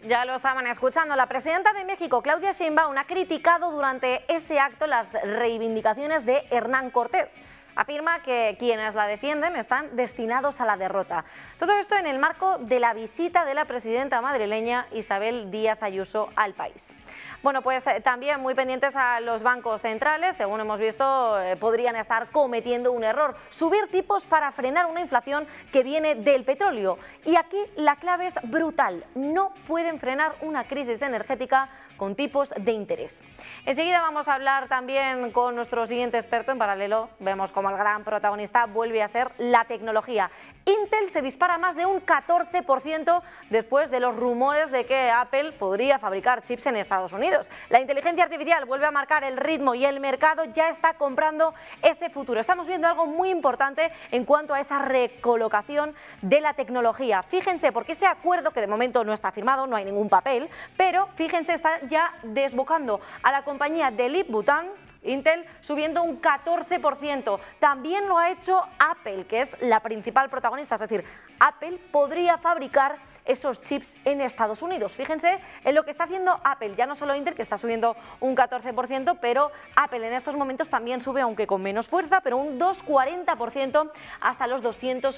Ya lo estaban escuchando. La presidenta de México, Claudia Sheinbaum, ha criticado durante ese acto las reivindicaciones de Hernán Cortés. Afirma que quienes la defienden están destinados a la derrota. Todo esto en el marco de la visita de la presidenta madrileña Isabel Díaz Ayuso al país. Bueno, pues también muy pendientes a los bancos centrales. Según hemos visto, podrían estar cometiendo un error: subir tipos para frenar una inflación que viene del petróleo. Y aquí la clave es brutal: no pueden frenar una crisis energética con tipos de interés. Enseguida vamos a hablar también con nuestro siguiente experto. En paralelo vemos como el gran protagonista vuelve a ser la tecnología. Intel se dispara más de un 14% después de los rumores de que Apple podría fabricar chips en Estados Unidos. La inteligencia artificial vuelve a marcar el ritmo y el mercado ya está comprando ese futuro. Estamos viendo algo muy importante en cuanto a esa recolocación de la tecnología. Fíjense, porque ese acuerdo, que de momento no está firmado, no hay ningún papel, pero fíjense, está ya desbocando a la compañía de Lip-Bu-Tan, Intel, subiendo un 14%. También lo ha hecho Apple, que es la principal protagonista. Es decir, Apple podría fabricar esos chips en Estados Unidos. Fíjense en lo que está haciendo Apple. Ya no solo Intel, que está subiendo un 14%, pero Apple en estos momentos también sube, aunque con menos fuerza, pero un 2,40% hasta los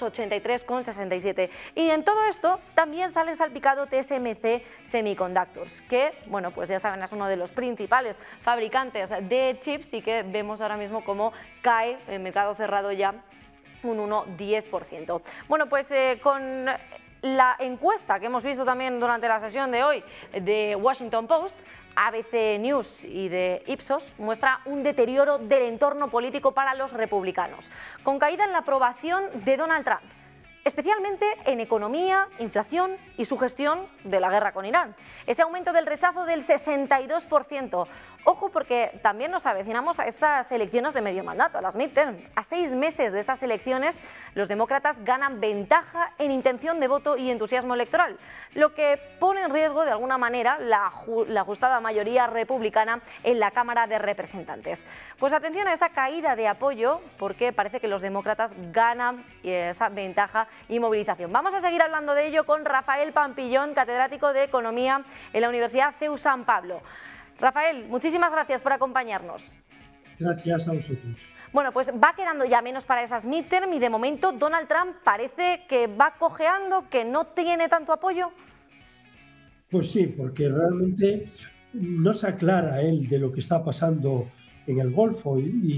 283,67. Y en todo esto también sale salpicado TSMC Semiconductors, que, bueno, pues ya saben, es uno de los principales fabricantes de chips, y que vemos ahora mismo cómo cae el mercado cerrado ya un 1,10%. Bueno, pues con la encuesta que hemos visto también durante la sesión de hoy de Washington Post, ABC News y de Ipsos, muestra un deterioro del entorno político para los republicanos, con caída en la aprobación de Donald Trump, especialmente en economía, inflación y su gestión de la guerra con Irán. Ese aumento del rechazo del 62%. Ojo, porque también nos avecinamos a esas elecciones de medio mandato, a las midterm. A 6 meses de esas elecciones, los demócratas ganan ventaja en intención de voto y entusiasmo electoral, lo que pone en riesgo de alguna manera la ajustada mayoría republicana en la Cámara de Representantes. Pues atención a esa caída de apoyo, porque parece que los demócratas ganan esa ventaja y movilización. Vamos a seguir hablando de ello con Rafael Pampillón, catedrático de Economía en la Universidad CEU San Pablo. Rafael, muchísimas gracias por acompañarnos. Gracias a vosotros. Bueno, pues va quedando ya menos para esas midterm y de momento Donald Trump parece que va cojeando, que no tiene tanto apoyo. Pues sí, porque realmente no se aclara él de lo que está pasando en el Golfo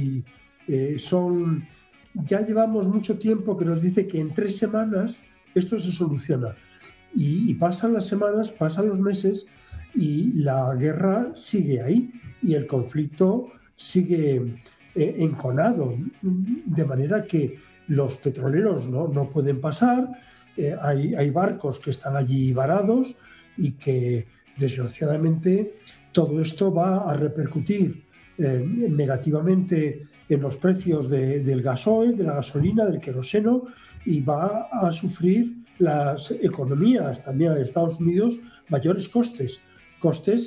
ya llevamos mucho tiempo que nos dice que en 3 semanas esto se soluciona y pasan las semanas, pasan los meses y la guerra sigue ahí y el conflicto sigue enconado, de manera que los petroleros no pueden pasar, hay barcos que están allí varados y que desgraciadamente todo esto va a repercutir negativamente en los precios del gasoil, de la gasolina, del queroseno, y va a sufrir las economías también de Estados Unidos mayores costes